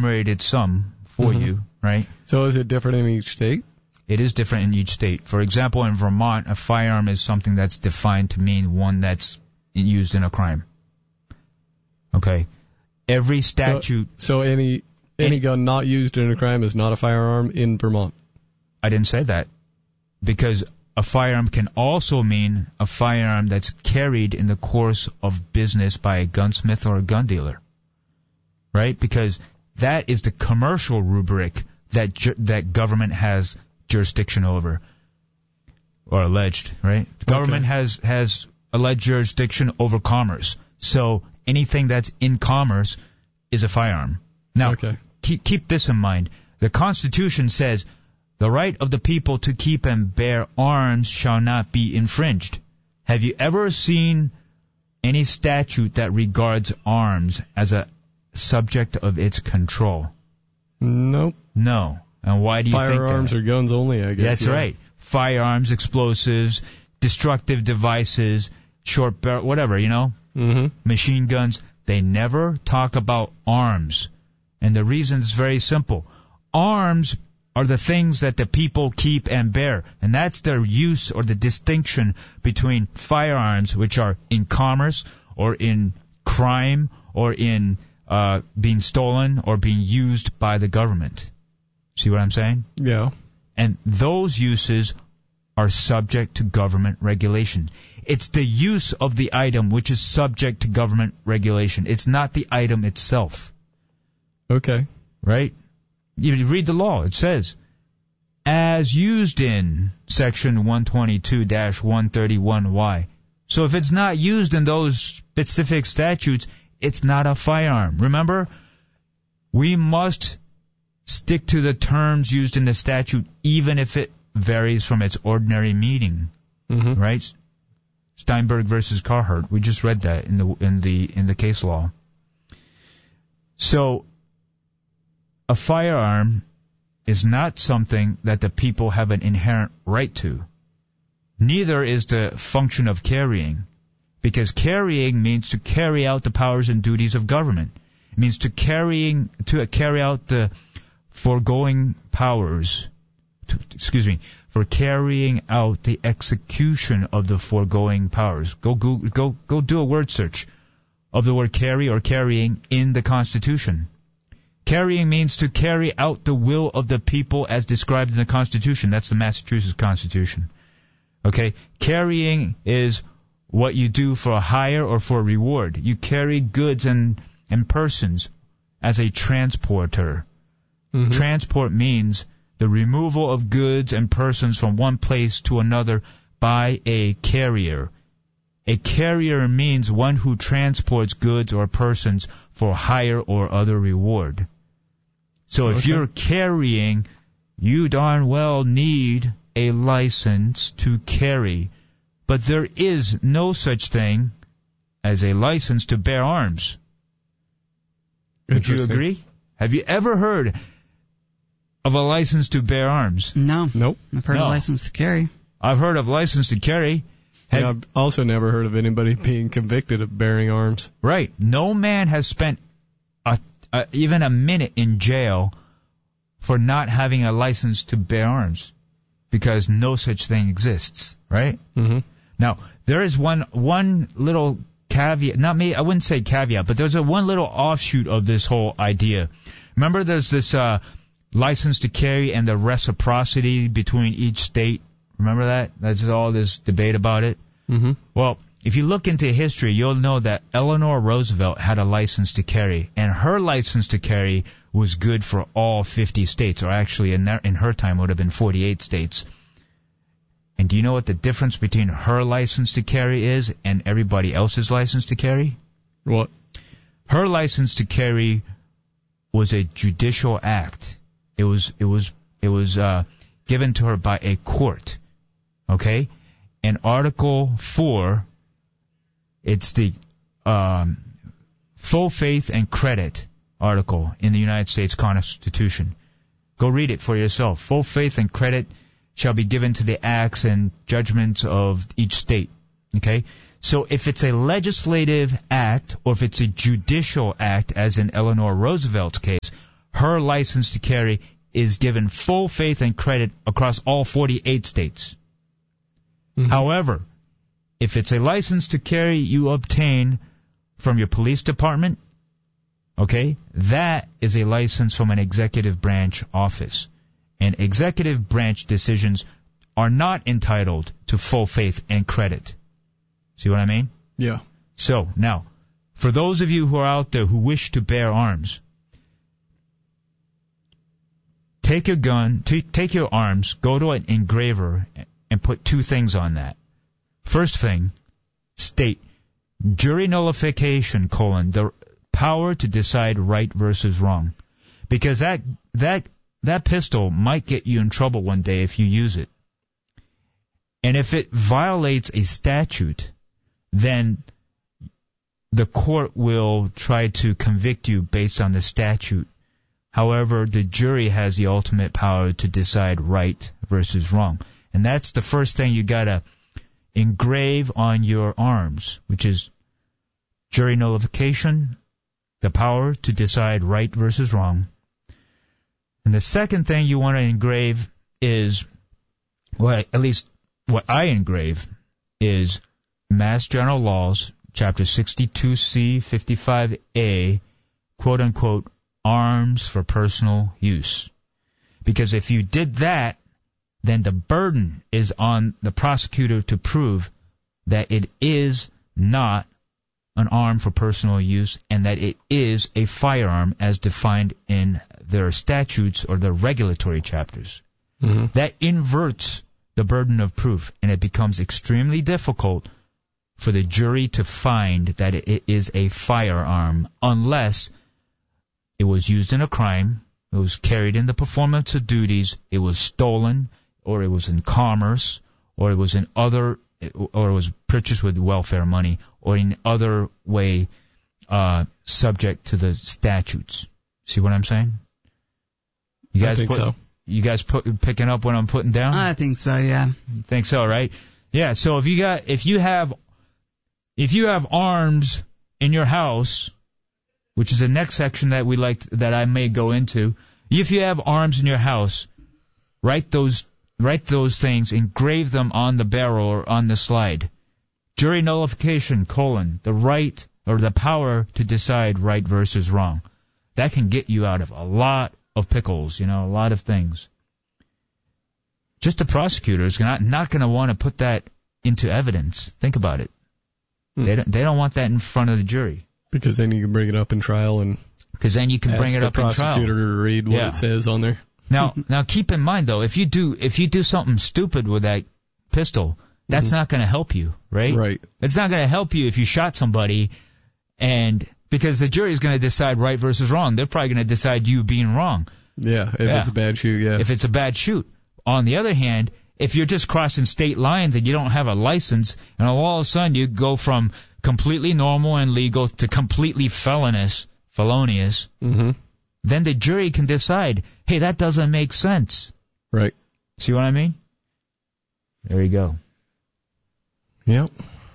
enumerated some for you, right? So is it different in each state? It is different in each state. For example, in Vermont, a firearm is something that's defined to mean one that's used in a crime. Okay. Every statute... So any gun not used in a crime is not a firearm in Vermont? I didn't say that. Because a firearm can also mean a firearm that's carried in the course of business by a gunsmith or a gun dealer. Right? Because that is the commercial rubric that government has jurisdiction over, or alleged, right? The government has alleged jurisdiction over commerce. So anything that's in commerce is a firearm. Now, keep this in mind. The Constitution says the right of the people to keep and bear arms shall not be infringed. Have you ever seen any statute that regards arms as a subject of its control? Nope. No. And why do you think that? Firearms or guns only, I guess. That's right. Firearms, explosives, destructive devices, short barrel, whatever, you know? Machine guns. They never talk about arms. And the reason is very simple. Arms are the things that the people keep and bear. And that's their use or the distinction between firearms, which are in commerce or in crime or in being stolen or being used by the government. See what I'm saying? Yeah. And those uses are subject to government regulation. It's the use of the item which is subject to government regulation. It's not the item itself. Okay. Right? You read the law. It says, as used in Section 122-131Y. So if it's not used in those specific statutes, it's not a firearm. Remember, we must stick to the terms used in the statute, even if it varies from its ordinary meaning. Right? Steinberg versus Carhart. We just read that in the case law. So, a firearm is not something that the people have an inherent right to. Neither is the function of carrying, because carrying means to carry out the powers and duties of government. It means to carry out the foregoing powers, for carrying out the execution of the foregoing powers. Go do a word search of the word carry or carrying in the Constitution. Carrying means to carry out the will of the people as described in the Constitution. That's the Massachusetts Constitution. Okay? Carrying is what you do for a hire or for a reward. You carry goods and persons as a transporter. Transport means the removal of goods and persons from one place to another by a carrier. A carrier means one who transports goods or persons for hire or other reward. So if you're carrying, you darn well need a license to carry. But there is no such thing as a license to bear arms. Would you agree? Have you ever heard of a license to bear arms? No. Nope. I've heard of license to carry. I've heard of license to carry. I've also never heard of anybody being convicted of bearing arms. Right. No man has spent even a minute in jail for not having a license to bear arms, because no such thing exists. Right? Now, there is one little caveat. I wouldn't say caveat, but there's one little offshoot of this whole idea. Remember, there's this license to carry and the reciprocity between each state. Remember that? There's all this debate about it. Well, if you look into history, you'll know that Eleanor Roosevelt had a license to carry, and her license to carry was good for all 50 states, or actually in her time would have been 48 states. And do you know what the difference between her license to carry is and everybody else's license to carry? What? Her license to carry was a judicial act. It was given to her by a court. Okay? And Article 4, it's the full faith and credit article in the United States Constitution. Go read it for yourself. Full faith and credit shall be given to the acts and judgments of each state. Okay? So if it's a legislative act or if it's a judicial act, as in Eleanor Roosevelt's case, her license to carry is given full faith and credit across all 48 states. Mm-hmm. However, if it's a license to carry you obtain from your police department, okay, that is a license from an executive branch office. And executive branch decisions are not entitled to full faith and credit. See what I mean? Yeah. So, now, for those of you who are out there who wish to bear arms, take your gun, take your arms, go to an engraver, and put two things on that. First thing, state, jury nullification, the power to decide right versus wrong. Because that pistol might get you in trouble one day if you use it. And if it violates a statute, then the court will try to convict you based on the statute. However, the jury has the ultimate power to decide right versus wrong. And that's the first thing you gotta engrave on your arms, which is jury nullification, the power to decide right versus wrong. And the second thing you want to engrave is, well, at least what I engrave is Mass General Laws, Chapter 62C, 55A, quote-unquote, arms for personal use. Because if you did that, then the burden is on the prosecutor to prove that it is not an arm for personal use and that it is a firearm as defined in their statutes or their regulatory chapters. Mm-hmm. That inverts the burden of proof, and it becomes extremely difficult for the jury to find that it is a firearm unless it was used in a crime, it was carried in the performance of duties, it was stolen, or it was in commerce, or it was in other, or it was purchased with welfare money, or in other way subject to the statutes. See what I'm saying? You guys I think so. You guys picking up what I'm putting down? I think so, yeah. You think so, right? Yeah. So if you have arms in your house, which is the next section that I may go into, if you have arms in your house, write those things, engrave them on the barrel or on the slide. Jury nullification, the right or the power to decide right versus wrong. That can get you out of a lot of pickles, a lot of things. Just the prosecutor is not going to want to put that into evidence. Think about it. They don't want that in front of the jury. Because then you can bring it up in trial and because then you can bring it up in trial. Ask the prosecutor to read what it says on there. Now keep in mind though, if you do something stupid with that pistol, that's not going to help you, right? Right. It's not going to help you if you shot somebody, and because the jury is going to decide right versus wrong. They're probably going to decide you being wrong. Yeah, if it's a bad shoot, yeah. If it's a bad shoot. On the other hand, if you're just crossing state lines and you don't have a license, and all of a sudden you go from completely normal and legal to completely felonious, then the jury can decide, hey, that doesn't make sense. Right. See what I mean? There you go. Yep.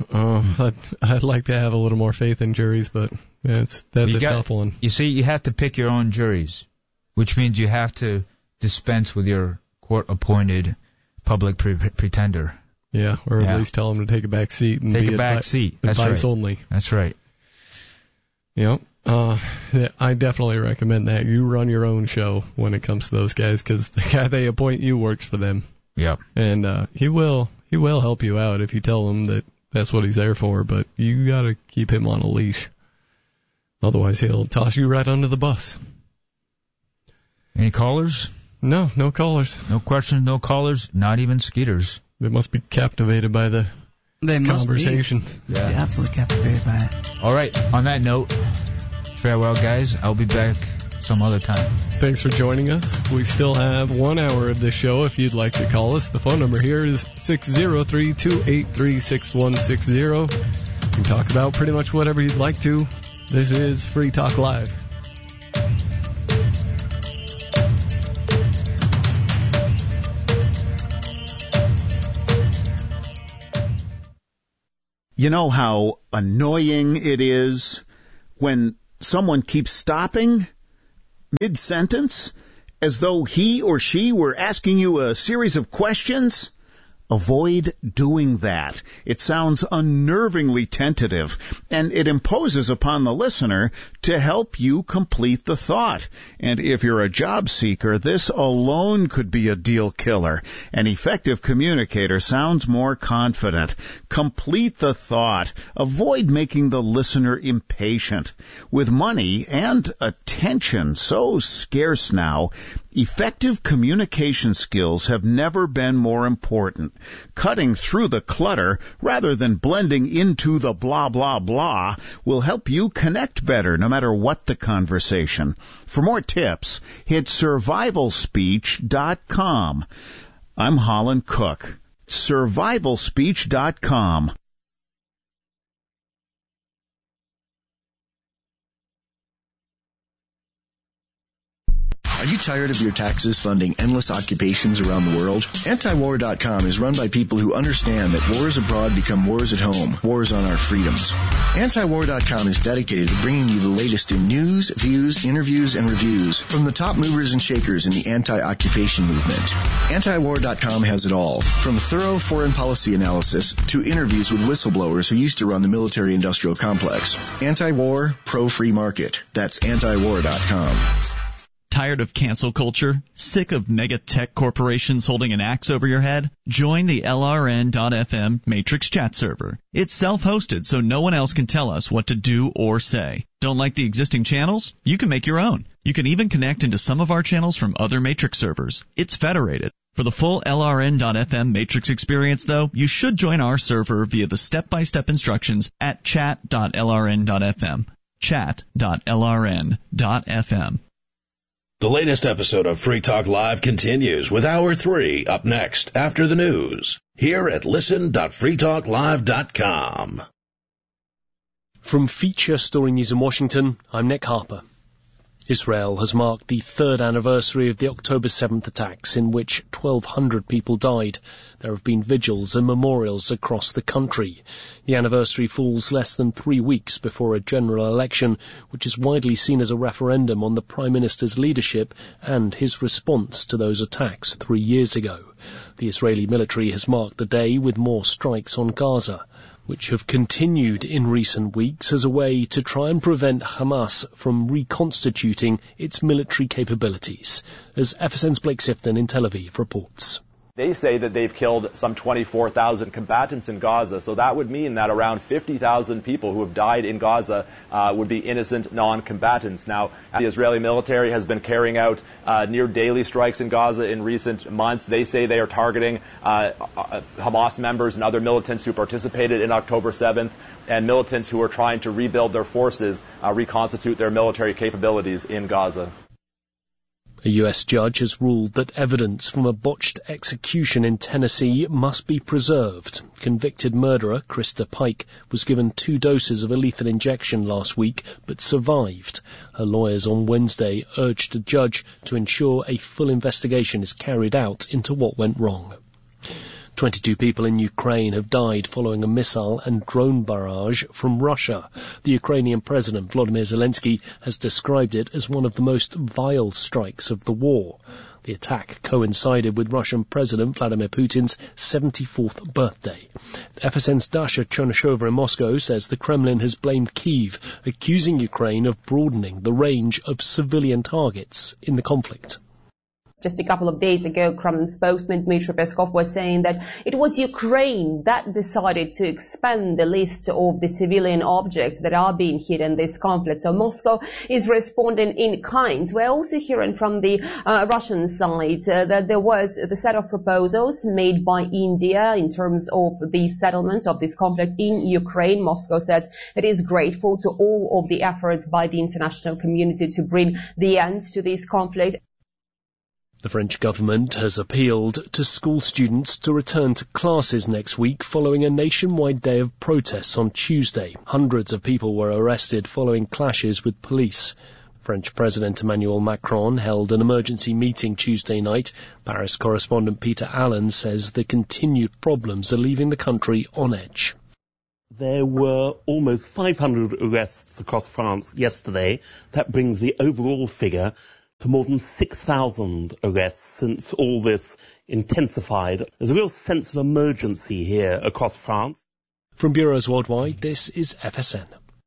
I'd like to have a little more faith in juries, but that's a tough one. You see, you have to pick your own juries, which means you have to dispense with your court-appointed public pretender. Yeah, or at least tell them to take a back seat and take a back seat. That's advice right. only. That's right. Yep. I definitely recommend that. You run your own show when it comes to those guys, because the guy they appoint you works for them. Yep. And he will help you out if you tell him that that's what he's there for, but you got to keep him on a leash. Otherwise, he'll toss you right under the bus. Any callers? No callers. No questions, no callers, not even Skeeters. They must be captivated by the conversation. Yeah, absolutely captivated by it. All right, on that note, farewell, guys. I'll be back some other time. Thanks for joining us. We still have 1 hour of this show if you'd like to call us. The phone number here is 603-283-6160. You can talk about pretty much whatever you'd like to. This is Free Talk Live. You know how annoying it is when someone keeps stopping mid-sentence, as though he or she were asking you a series of questions? Avoid doing that. It sounds unnervingly tentative, and it imposes upon the listener to help you complete the thought. And if you're a job seeker, this alone could be a deal killer. An effective communicator sounds more confident. Complete the thought. Avoid making the listener impatient. With money and attention so scarce now, effective communication skills have never been more important. Cutting through the clutter rather than blending into the blah, blah, blah will help you connect better no matter what the conversation. For more tips, hit survivalspeech.com. I'm Holland Cook. survivalspeech.com. Are you tired of your taxes funding endless occupations around the world? Antiwar.com is run by people who understand that wars abroad become wars at home, wars on our freedoms. Antiwar.com is dedicated to bringing you the latest in news, views, interviews, and reviews from the top movers and shakers in the anti-occupation movement. Antiwar.com has it all, from thorough foreign policy analysis to interviews with whistleblowers who used to run the military-industrial complex. Anti-war, pro-free market. That's Antiwar.com. Tired of cancel culture? Sick of mega tech corporations holding an axe over your head? Join the LRN.FM Matrix chat server. It's self-hosted, so no one else can tell us what to do or say. Don't like the existing channels? You can make your own. You can even connect into some of our channels from other Matrix servers. It's federated. For the full LRN.FM Matrix experience, though, you should join our server via the step-by-step instructions at chat.lrn.fm. Chat.lrn.fm. The latest episode of Free Talk Live continues with Hour 3 up next after the news here at listen.freetalklive.com. From Feature Story News in Washington, I'm Nick Harper. Israel has marked the third anniversary of the October 7th attacks in which 1,200 people died. There have been vigils and memorials across the country. The anniversary falls less than 3 weeks before a general election, which is widely seen as a referendum on the Prime Minister's leadership and his response to those attacks 3 years ago. The Israeli military has marked the day with more strikes on Gaza, which have continued in recent weeks as a way to try and prevent Hamas from reconstituting its military capabilities, as FSN's Blake Sifton in Tel Aviv reports. They say that they've killed some 24,000 combatants in Gaza, so that would mean that around 50,000 people who have died in Gaza would be innocent non-combatants. Now, the Israeli military has been carrying out near daily strikes in Gaza in recent months. They say they are targeting Hamas members and other militants who participated in October 7th, and militants who are trying to rebuild their forces, reconstitute their military capabilities in Gaza. A U.S. judge has ruled that evidence from a botched execution in Tennessee must be preserved. Convicted murderer Krista Pike was given 2 doses of a lethal injection last week, but survived. Her lawyers on Wednesday urged the judge to ensure a full investigation is carried out into what went wrong. 22 people in Ukraine have died following a missile and drone barrage from Russia. The Ukrainian President Volodymyr Zelensky has described it as one of the most vile strikes of the war. The attack coincided with Russian President Vladimir Putin's 74th birthday. FSN's Dasha Chernyshova in Moscow says the Kremlin has blamed Kyiv, accusing Ukraine of broadening the range of civilian targets in the conflict. Just a couple of days ago, Kremlin spokesman Dmitry Peskov was saying that it was Ukraine that decided to expand the list of the civilian objects that are being hit in this conflict. So Moscow is responding in kind. We're also hearing from the Russian side that there was the set of proposals made by India in terms of the settlement of this conflict in Ukraine. Moscow says it is grateful to all of the efforts by the international community to bring the end to this conflict. The French government has appealed to school students to return to classes next week following a nationwide day of protests on Tuesday. Hundreds of people were arrested following clashes with police. French President Emmanuel Macron held an emergency meeting Tuesday night. Paris correspondent Peter Allen says the continued problems are leaving the country on edge. There were almost 500 arrests across France yesterday. That brings the overall figure to more than 6,000 arrests since all this intensified. There's a real sense of emergency here across France. From bureaus worldwide, this is FSN.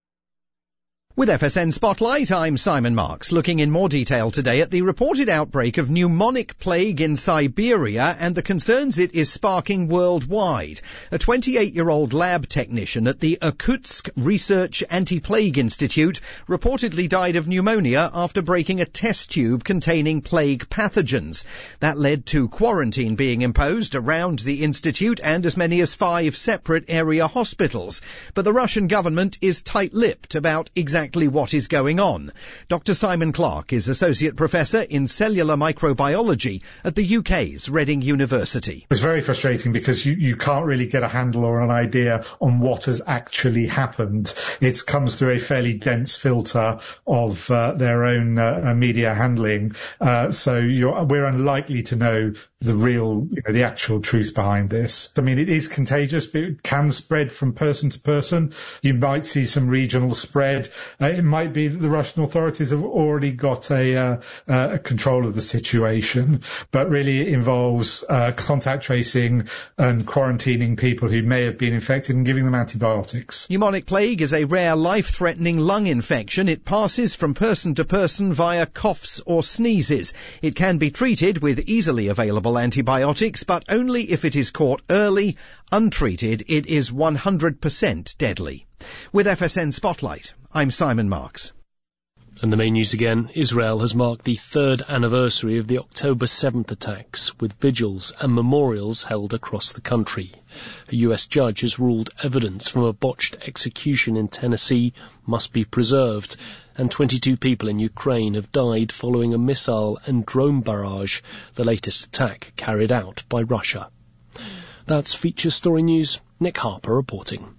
With FSN Spotlight, I'm Simon Marks, looking in more detail today at the reported outbreak of pneumonic plague in Siberia and the concerns it is sparking worldwide. A 28-year-old lab technician at the Irkutsk Research Anti-Plague Institute reportedly died of pneumonia after breaking a test tube containing plague pathogens. That led to quarantine being imposed around the institute and as many as 5 separate area hospitals. But the Russian government is tight-lipped about exactly what is going on. Dr. Simon Clark is Associate Professor in Cellular Microbiology at the UK's Reading University. It's very frustrating because you can't really get a handle or an idea on what has actually happened. It comes through a fairly dense filter of their own media handling. So we're unlikely to know the real, the actual truth behind this. I mean, it is contagious, but it can spread from person to person. You might see some regional spread. It might be that the Russian authorities have already got a control of the situation, but really it involves contact tracing and quarantining people who may have been infected and giving them antibiotics. Pneumonic plague is a rare life-threatening lung infection. It passes from person to person via coughs or sneezes. It can be treated with easily available antibiotics, but only if it is caught early. Untreated, it is 100% deadly. With FSN Spotlight, I'm Simon Marks. And the main news again, Israel has marked the 3rd anniversary of the October 7th attacks, with vigils and memorials held across the country. A US judge has ruled evidence from a botched execution in Tennessee must be preserved, and 22 people in Ukraine have died following a missile and drone barrage, the latest attack carried out by Russia. That's Feature Story News. Nick Harper reporting.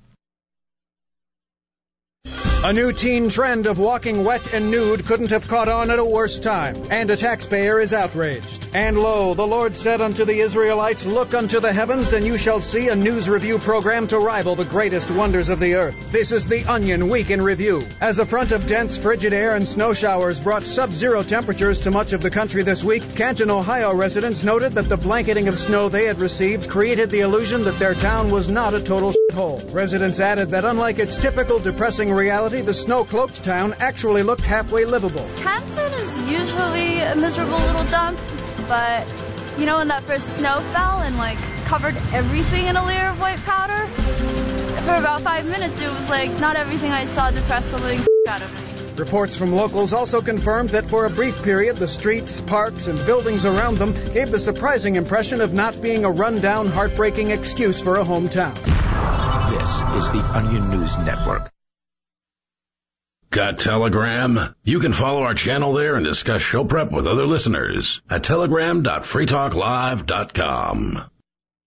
A new teen trend of walking wet and nude couldn't have caught on at a worse time, and a taxpayer is outraged. And lo, the Lord said unto the Israelites, Look unto the heavens, and you shall see a news review program to rival the greatest wonders of the earth. This is the Onion Week in Review. As a front of dense frigid air and snow showers brought sub-zero temperatures to much of the country this week, Canton, Ohio residents noted that the blanketing of snow they had received created the illusion that their town was not a total shithole. Residents added that unlike its typical depressing reality, the snow-cloaked town actually looked halfway livable. Canton is usually a miserable little dump, but, when that first snow fell and, covered everything in a layer of white powder, for about 5 minutes it was like not everything I saw depressed the living out of me. Reports from locals also confirmed that for a brief period, the streets, parks, and buildings around them gave the surprising impression of not being a run-down, heartbreaking excuse for a hometown. This is the Onion News Network. Got Telegram? You can follow our channel there and discuss show prep with other listeners at telegram.freetalklive.com.